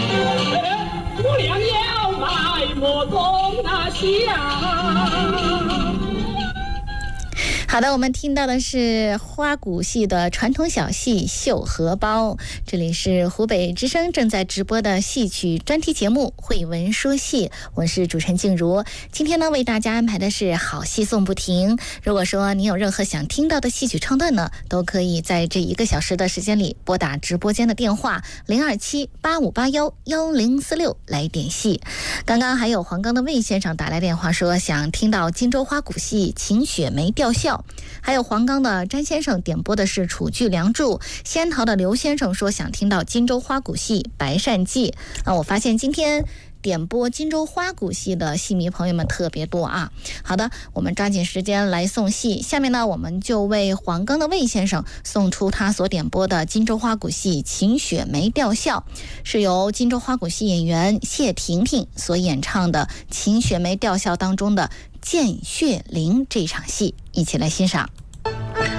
姑娘要埋没中那香。 好的，我们听到的是花鼓戏的传统小戏《绣荷包》，这里是湖北之声正在直播的戏曲专题节目《慧闻说戏》，我是主持人静茹。今天呢，为大家安排的是好戏送不停。如果说您有任何想听到的戏曲唱段呢，都可以在这1个小时的时间里拨打直播间的电话027-8581-1046来点戏。刚刚还有黄冈的魏先生打来电话说想听到荆州花鼓戏《秦雪梅吊孝》，还有黄冈的詹先生点播的是楚剧《梁祝》，仙桃的刘先生说想听到荆州花鼓戏《白鳝记》。我发现今天点播荆州花鼓戏的戏迷朋友们特别多啊。好的，我们抓紧时间来送戏。下面呢，我们就为黄冈的魏先生送出他所点播的荆州花鼓戏《秦雪梅吊孝》，是由荆州花鼓戏演员谢婷婷所演唱的《秦雪梅吊孝》当中的见血灵这场戏，一起来欣赏。